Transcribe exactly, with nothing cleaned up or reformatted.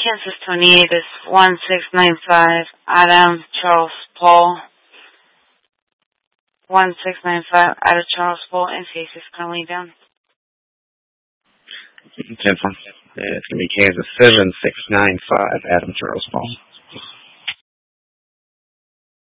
Kansas twenty-eight is one six nine five. Adam Charles Paul. one six nine five. Adam Charles Paul. N C A is currently down. ten four. It's going to be Kansas seven six nine five. Adam Charles Paul.